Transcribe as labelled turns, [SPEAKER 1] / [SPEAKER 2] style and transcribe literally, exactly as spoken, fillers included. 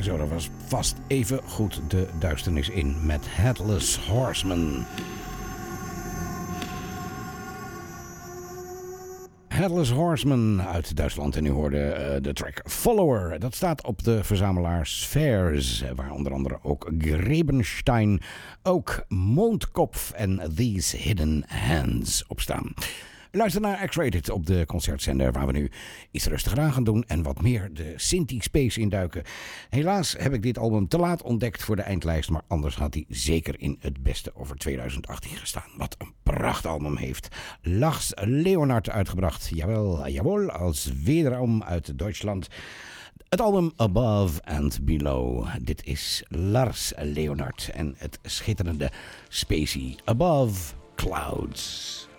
[SPEAKER 1] Zo, dat was vast even goed de duisternis in met Headless Horseman. Headless Horseman uit Duitsland. En u hoorde uh, de track Follower. Dat staat op de verzamelaar Spheres, waar onder andere ook Grebenstein, ook Mondkopf en These Hidden Hands op staan. Luister naar X-Rated op de concertzender, waar we nu iets rustiger aan gaan doen en wat meer de Synthie-space induiken. Helaas heb ik dit album te laat ontdekt voor de eindlijst, maar anders had hij zeker in het beste over tweeduizend achttien gestaan. Wat een prachtalbum heeft Lars Leonard uitgebracht. Jawel, jawel, als wederom uit Duitsland. Het album Above and Below. Dit is Lars Leonard en het schitterende spacey Above Clouds.